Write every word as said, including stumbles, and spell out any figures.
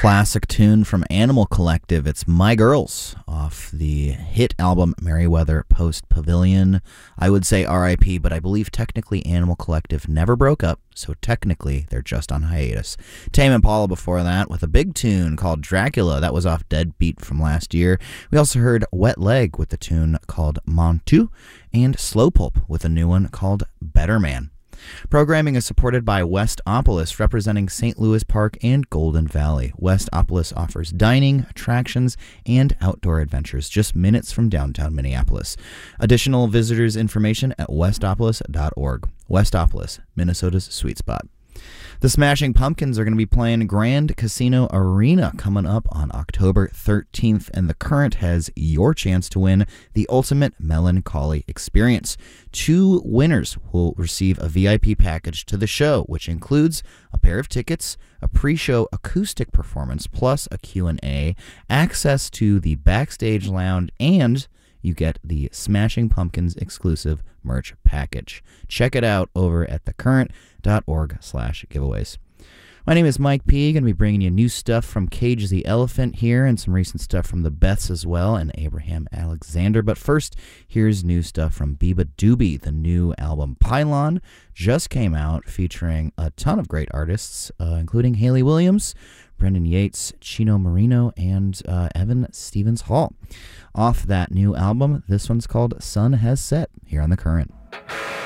classic tune from Animal Collective. It's My Girls off the hit album Merriweather Post Pavilion. I would say R I P, but I believe technically Animal Collective never broke up, so technically they're just on hiatus. Tame Impala before that with a big tune called Dracula. That was off Deadbeat from last year. We also heard Wet Leg with the tune called Montu, and Slowpulp with a new one called Better Man. Programming is supported by Westopolis, representing Saint Louis Park and Golden Valley. Westopolis offers dining, attractions, and outdoor adventures just minutes from downtown Minneapolis. Additional visitors information at westopolis dot org. Westopolis, Minnesota's sweet spot. The Smashing Pumpkins are going to be playing Grand Casino Arena coming up on October thirteenth, and The Current has your chance to win the ultimate melancholy experience. Two winners will receive a V I P package to the show, which includes a pair of tickets, a pre-show acoustic performance, plus a Q and A, access to the backstage lounge, and you get the Smashing Pumpkins exclusive merch package. Check it out over at thecurrent.org slash giveaways. My name is Mike P. Going to be bringing you new stuff from Cage the Elephant here and some recent stuff from the Beths as well and Abraham Alexander. But first, here's new stuff from Beabadoobee. The new album Pylon just came out, featuring a ton of great artists, uh, including Haley Williams, Brendan Yates, Chino Marino, and uh, Evan Stevens Hall. Off that new album, this one's called Sun Has Set, here on The Current.